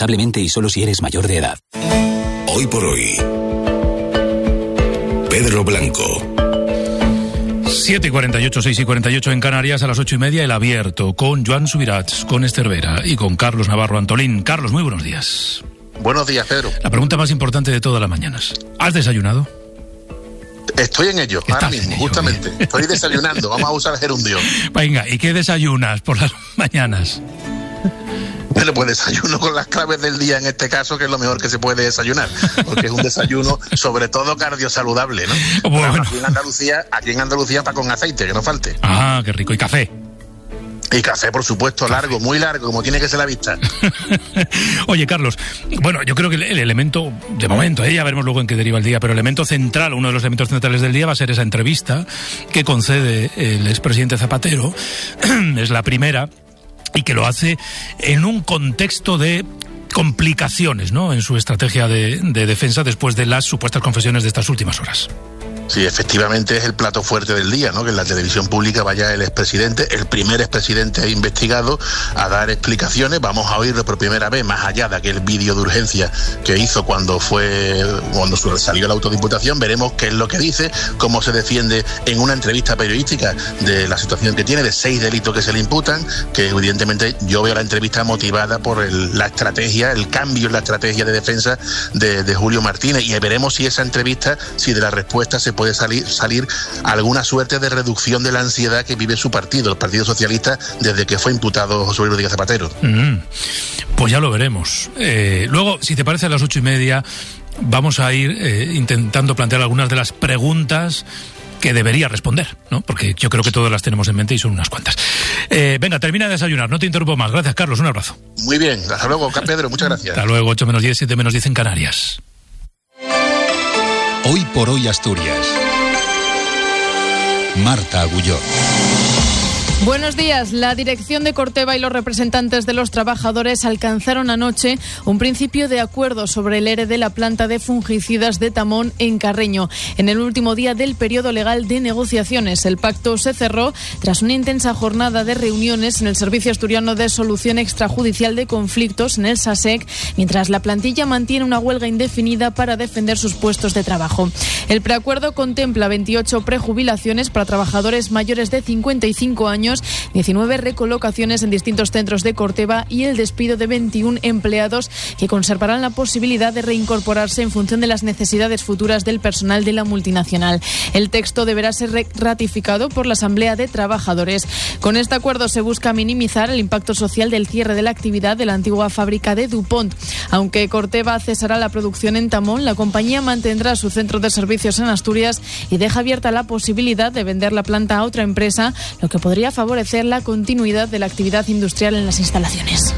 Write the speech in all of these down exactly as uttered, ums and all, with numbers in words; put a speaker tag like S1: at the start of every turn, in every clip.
S1: y solo si eres mayor de edad.
S2: Hoy por hoy, Pedro Blanco.
S3: siete y cuarenta y ocho, seis y cuarenta y ocho en Canarias, a las ocho y media el abierto, con Joan Subirats, con Esther Vera y con Carlos Navarro Antolín. Carlos, muy buenos días.
S4: Buenos días, Pedro.
S3: La pregunta más importante de todas las mañanas. ¿Has desayunado?
S4: Estoy en ello, ahora mismo,
S3: en ello,
S4: justamente.
S3: bien.
S4: Estoy desayunando, vamos a usar gerundio.
S3: Venga, ¿y qué desayunas por las mañanas?
S4: Bueno, pues desayuno con las claves del día en este caso, que es lo mejor que se puede desayunar, porque es un desayuno sobre todo cardiosaludable, ¿no?
S3: Bueno.
S4: Aquí en Andalucía, aquí en Andalucía para con aceite, que no falte.
S3: Ah, qué rico. ¿Y café?
S4: Y café, por supuesto, largo, muy largo, como tiene que ser la vista.
S3: Oye, Carlos, bueno, yo creo que el, el elemento, de momento, ¿eh? Ya veremos luego en qué deriva el día, pero el elemento central, uno de los elementos centrales del día va a ser esa entrevista que concede el expresidente Zapatero. Es la primera, y que lo hace en un contexto de complicaciones, ¿no?, en su estrategia de, de defensa después de las supuestas confesiones de estas últimas horas.
S4: Sí, efectivamente es el plato fuerte del día, ¿no? Que en la televisión pública vaya el expresidente, el primer expresidente investigado, a dar explicaciones. Vamos a oírlo por primera vez, más allá de aquel vídeo de urgencia que hizo cuando fue cuando salió la autodiputación. Veremos qué es lo que dice, cómo se defiende en una entrevista periodística de la situación que tiene, de seis delitos que se le imputan, que evidentemente yo veo la entrevista motivada por el, la estrategia, el cambio en la estrategia de defensa de, de Julio Martínez, y veremos si esa entrevista, si de la respuesta se puede puede salir, salir alguna suerte de reducción de la ansiedad que vive su partido, el Partido Socialista, desde que fue imputado José Luis Rodríguez Zapatero. Mm,
S3: pues ya lo veremos. Eh, luego, si te parece, a las ocho y media vamos a ir eh, intentando plantear algunas de las preguntas que debería responder, ¿no? Porque yo creo que todas las tenemos en mente y son unas cuantas. Eh, venga, termina de desayunar, no te interrumpo más. Gracias, Carlos, un abrazo.
S4: Muy bien, hasta luego, Pedro, muchas gracias.
S3: Hasta luego, ocho menos diez, siete menos diez en Canarias.
S2: Hoy por hoy Asturias. Marta Agulló.
S5: Buenos días. La dirección de Corteva y los representantes de los trabajadores alcanzaron anoche un principio de acuerdo sobre el ERE de la planta de fungicidas de Tamón en Carreño. En el último día del periodo legal de negociaciones, el pacto se cerró tras una intensa jornada de reuniones en el Servicio Asturiano de Solución Extrajudicial de Conflictos, en el SASEC, mientras la plantilla mantiene una huelga indefinida para defender sus puestos de trabajo. El preacuerdo contempla veintiocho prejubilaciones para trabajadores mayores de cincuenta y cinco años, diecinueve recolocaciones en distintos centros de Corteva y el despido de veintiún empleados que conservarán la posibilidad de reincorporarse en función de las necesidades futuras del personal de la multinacional. El texto deberá ser ratificado por la Asamblea de Trabajadores. Con este acuerdo se busca minimizar el impacto social del cierre de la actividad de la antigua fábrica de DuPont. Aunque Corteva cesará la producción en Tamón, la compañía mantendrá su centro de servicios en Asturias y deja abierta la posibilidad de vender la planta a otra empresa, lo que podría favorecer la continuidad de la actividad industrial en las instalaciones.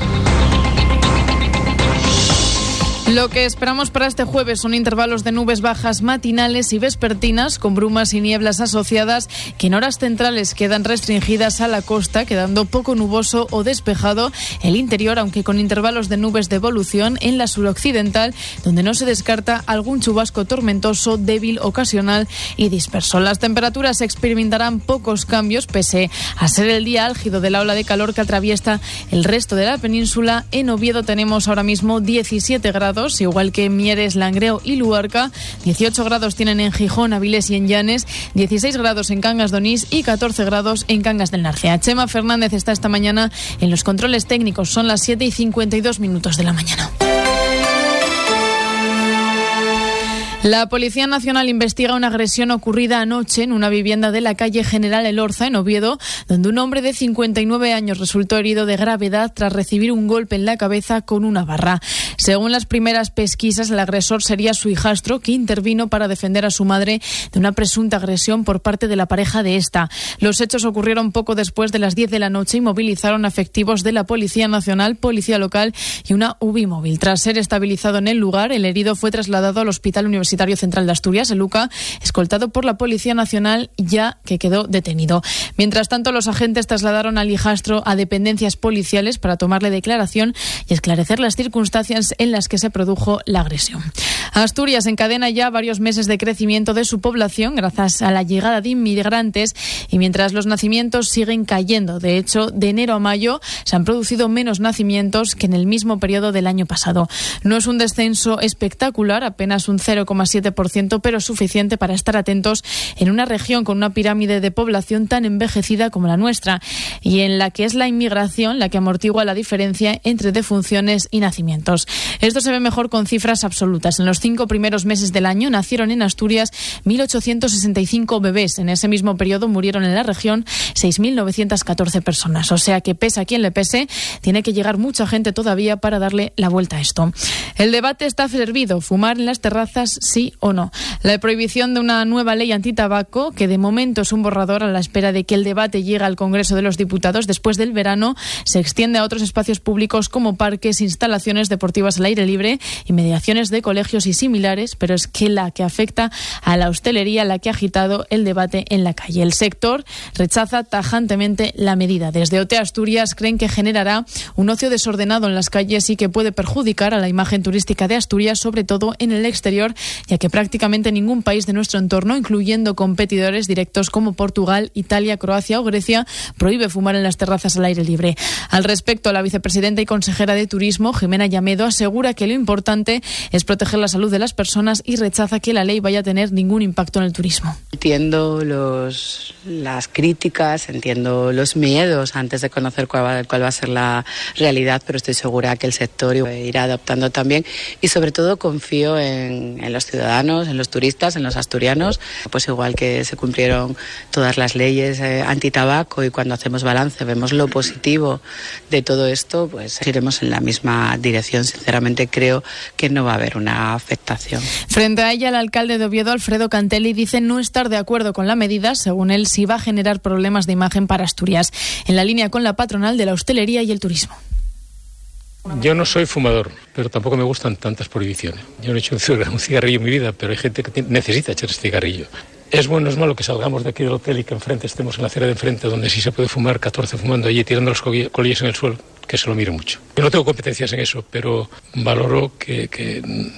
S5: Lo que esperamos para este jueves son intervalos de nubes bajas matinales y vespertinas con brumas y nieblas asociadas que en horas centrales quedan restringidas a la costa, quedando poco nuboso o despejado el interior, aunque con intervalos de nubes de evolución en la suroccidental, donde no se descarta algún chubasco tormentoso débil, ocasional y disperso. Las temperaturas experimentarán pocos cambios pese a ser el día álgido de la ola de calor que atraviesa el resto de la península. En Oviedo tenemos ahora mismo diecisiete grados, igual que en Mieres, Langreo y Luarca. dieciocho grados tienen en Gijón, Avilés y en Llanes, dieciséis grados en Cangas de Onís y catorce grados en Cangas del Narcea. Chema Fernández está esta mañana en los controles técnicos. Son las siete y cincuenta y dos minutos de la mañana. La Policía Nacional investiga una agresión ocurrida anoche en una vivienda de la calle General Elorza, en Oviedo, donde un hombre de cincuenta y nueve años resultó herido de gravedad tras recibir un golpe en la cabeza con una barra. Según las primeras pesquisas, el agresor sería su hijastro, que intervino para defender a su madre de una presunta agresión por parte de la pareja de esta. Los hechos ocurrieron poco después de las diez de la noche y movilizaron efectivos de la Policía Nacional, Policía Local y una U B I móvil. Tras ser estabilizado en el lugar, el herido fue trasladado al Hospital Universitario Central de Asturias, el U C A, escoltado por la Policía Nacional, ya que quedó detenido. Mientras tanto, los agentes trasladaron al hijastro a dependencias policiales para tomarle declaración y esclarecer las circunstancias en las que se produjo la agresión. Asturias encadena ya varios meses de crecimiento de su población gracias a la llegada de inmigrantes y mientras los nacimientos siguen cayendo. De hecho, de enero a mayo se han producido menos nacimientos que en el mismo periodo del año pasado. No es un descenso espectacular, apenas un cero coma siete por ciento, pero suficiente para estar atentos en una región con una pirámide de población tan envejecida como la nuestra y en la que es la inmigración la que amortigua la diferencia entre defunciones y nacimientos. Esto se ve mejor con cifras absolutas. En los cinco primeros meses del año nacieron en Asturias mil ochocientos sesenta y cinco bebés. En ese mismo periodo murieron en la región seis mil novecientos catorce personas. O sea que pese a quien le pese, tiene que llegar mucha gente todavía para darle la vuelta a esto. El debate está servido. ¿Fumar en las terrazas sí o no? La prohibición de una nueva ley antitabaco, que de momento es un borrador a la espera de que el debate llegue al Congreso de los Diputados después del verano, se extiende a otros espacios públicos como parques, instalaciones deportivas al aire libre, inmediaciones de colegios y similares, pero es que la que afecta a la hostelería la que ha agitado el debate en la calle. El sector rechaza tajantemente la medida. Desde O T Asturias creen que generará un ocio desordenado en las calles y que puede perjudicar a la imagen turística de Asturias, sobre todo en el exterior, ya que prácticamente ningún país de nuestro entorno, incluyendo competidores directos como Portugal, Italia, Croacia o Grecia, prohíbe fumar en las terrazas al aire libre. Al respecto, la vicepresidenta y consejera de Turismo, Jimena Llamedo, asegura que lo importante es proteger la salud de las personas y rechaza que la ley vaya a tener ningún impacto en el turismo.
S6: Entiendo los, las críticas, entiendo los miedos antes de conocer cuál va, cuál va a ser la realidad, pero estoy segura que el sector irá adoptando también y sobre todo confío en, en los ciudadanos, en los turistas, en los asturianos, pues igual que se cumplieron todas las leyes eh, antitabaco y cuando hacemos balance vemos lo positivo de todo esto, pues iremos en la misma dirección. Sinceramente creo que no va a haber una afectación.
S5: Frente a ella, el alcalde de Oviedo, Alfredo Cantelli, dice no estar de acuerdo con la medida. Según él, sí va a generar problemas de imagen para Asturias, en la línea con la patronal de la hostelería y el turismo.
S7: Yo no soy fumador, pero tampoco me gustan tantas prohibiciones. Yo no he hecho un cigarrillo en mi vida, pero hay gente que necesita echar este cigarrillo. Es bueno, es malo que salgamos de aquí del hotel y que enfrente estemos en la acera de enfrente, donde sí se puede fumar, catorce fumando allí, tirando los colillas en el suelo, que se lo mire mucho. Yo no tengo competencias en eso, pero valoro que, que,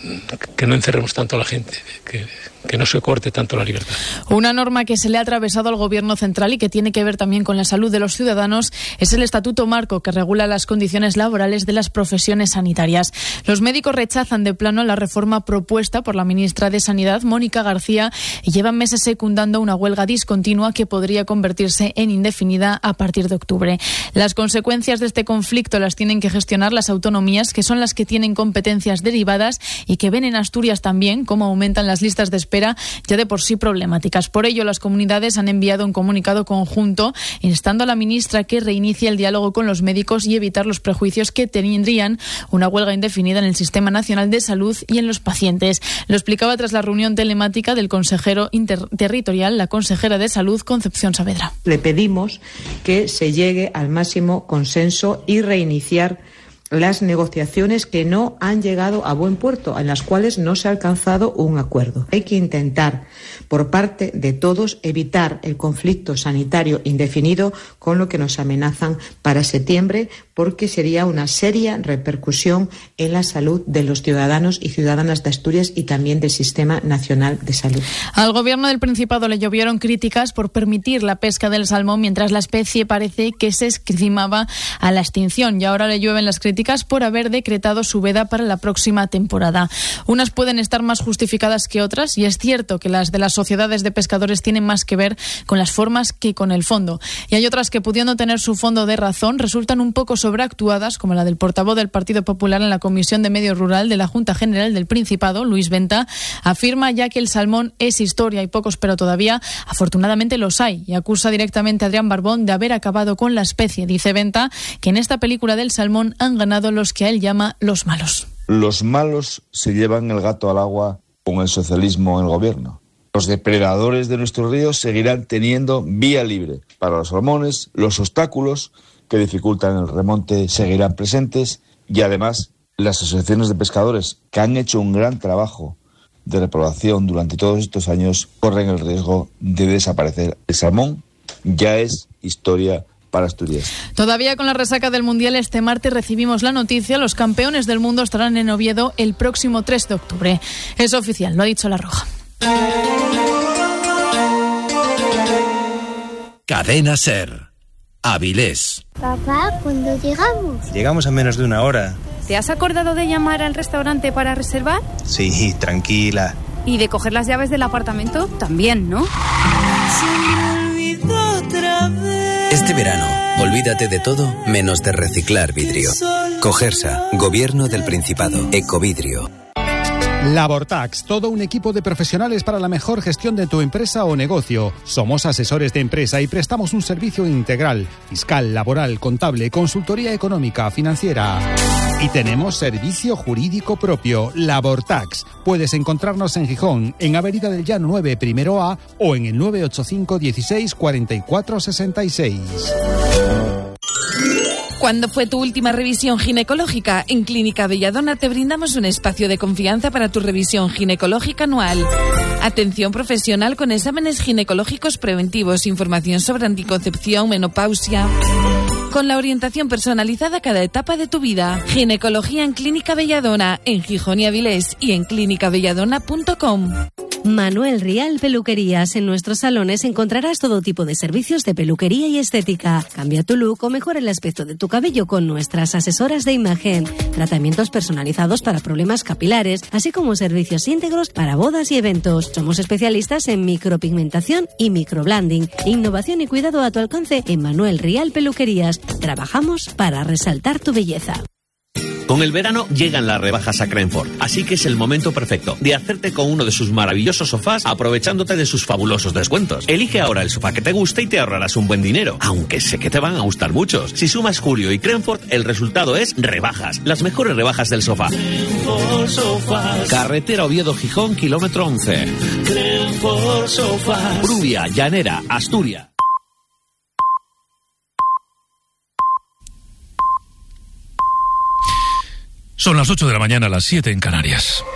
S7: que no encerremos tanto a la gente, que, que no se corte tanto la libertad.
S5: Una norma que se le ha atravesado al Gobierno central y que tiene que ver también con la salud de los ciudadanos es el Estatuto Marco, que regula las condiciones laborales de las profesiones sanitarias. Los médicos rechazan de plano la reforma propuesta por la ministra de Sanidad, Mónica García, y llevan meses secundando una huelga discontinua que podría convertirse en indefinida a partir de octubre. Las consecuencias de este conflicto las tienen que gestionar las autonomías, que son las que tienen competencias derivadas y que ven en Asturias también cómo aumentan las listas de espera ya de por sí problemáticas. Por ello, las comunidades han enviado un comunicado conjunto instando a la ministra que reinicie el diálogo con los médicos y evitar los prejuicios que tendrían una huelga indefinida en el Sistema Nacional de Salud y en los pacientes. Lo explicaba tras la reunión telemática del consejero interterritorial, la consejera de Salud, Concepción Saavedra.
S8: Le pedimos que se llegue al máximo consenso y reiniciar las negociaciones que no han llegado a buen puerto, en las cuales no se ha alcanzado un acuerdo. Hay que intentar, por parte de todos, evitar el conflicto sanitario indefinido con lo que nos amenazan para septiembre, porque sería una seria repercusión en la salud de los ciudadanos y ciudadanas de Asturias y también del Sistema Nacional de Salud.
S5: Al Gobierno del Principado le llovieron críticas por permitir la pesca del salmón mientras la especie parece que se escrimaba a la extinción, y ahora le llueven las críticas por haber decretado su veda para la próxima temporada. Unas pueden estar más justificadas que otras, y es cierto que las de las sociedades de pescadores tienen más que ver con las formas que con el fondo. Y hay otras que, pudiendo tener su fondo de razón, resultan un poco sobreactuadas, como la del portavoz del Partido Popular en la Comisión de Medio Rural de la Junta General del Principado, Luis Venta. Afirma ya que el salmón es historia y pocos, pero todavía afortunadamente los hay, y acusa directamente a Adrián Barbón de haber acabado con la especie. Dice Venta que en esta película del salmón han ganado los que a él llama los malos.
S9: Los malos se llevan el gato al agua con el socialismo en el gobierno. Los depredadores de nuestros ríos seguirán teniendo vía libre. Para los salmones, los obstáculos que dificultan el remonte seguirán presentes, y además las asociaciones de pescadores, que han hecho un gran trabajo de repoblación durante todos estos años, corren el riesgo de desaparecer. El salmón ya es historia para Asturias.
S5: Todavía con la resaca del Mundial, este martes recibimos la noticia: los campeones del mundo estarán en Oviedo el próximo tres de octubre. Es oficial, lo ha dicho La Roja.
S2: Cadena Ser. Avilés.
S10: Papá, ¿cuándo llegamos?
S11: Llegamos en menos de una hora.
S12: ¿Te has acordado de llamar al restaurante para reservar?
S11: Sí, tranquila.
S12: ¿Y de coger las llaves del apartamento? También, ¿no?
S1: Este verano, olvídate de todo menos de reciclar vidrio. Cogersa, Gobierno del Principado, Ecovidrio.
S13: Labortax, todo un equipo de profesionales para la mejor gestión de tu empresa o negocio. Somos asesores de empresa y prestamos un servicio integral: fiscal, laboral, contable, consultoría económica, financiera. Y tenemos servicio jurídico propio, Labortax. Puedes encontrarnos en Gijón, en Avenida del Llano nueve, primero A, o en el nueve ocho cinco dieciséis cuarenta y cuatro sesenta y seis.
S14: ¿Cuándo fue tu última revisión ginecológica? En Clínica Belladona te brindamos un espacio de confianza para tu revisión ginecológica anual. Atención profesional con exámenes ginecológicos preventivos, información sobre anticoncepción, menopausia, con la orientación personalizada a cada etapa de tu vida. Ginecología en Clínica Belladona, en Gijón y Avilés, y en clínica belladona punto com.
S15: Manuel Rial Peluquerías. En nuestros salones encontrarás todo tipo de servicios de peluquería y estética. Cambia tu look o mejora el aspecto de tu cabello con nuestras asesoras de imagen. Tratamientos personalizados para problemas capilares, así como servicios íntegros para bodas y eventos. Somos especialistas en micropigmentación y microblending. Innovación y cuidado a tu alcance en Manuel Rial Peluquerías. Trabajamos para resaltar tu belleza.
S16: Con el verano llegan las rebajas a Crenford, así que es el momento perfecto de hacerte con uno de sus maravillosos sofás aprovechándote de sus fabulosos descuentos. Elige ahora el sofá que te guste y te ahorrarás un buen dinero, aunque sé que te van a gustar muchos. Si sumas Julio y Crenford, el resultado es rebajas, las mejores rebajas del sofá. Carretera Oviedo-Gijón, kilómetro once. Crenford Sofás. Pruvia, Llanera, Asturias.
S3: Son las ocho de la mañana, las siete en Canarias.